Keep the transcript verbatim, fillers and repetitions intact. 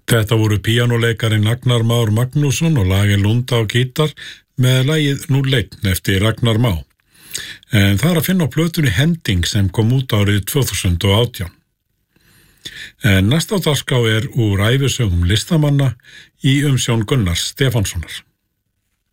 Þetta voru píanóleikarin Agnar Már Magnússon og lagi Lunda á gítar með lagið Nú leitn eftir Ragnar Má. En það er að finna á plötunni Hending sem kom út árið tvö þúsund og átján. En næsta á dagskrá er úr ævisögum listamanna í umsjón Gunnars Stefánssonar.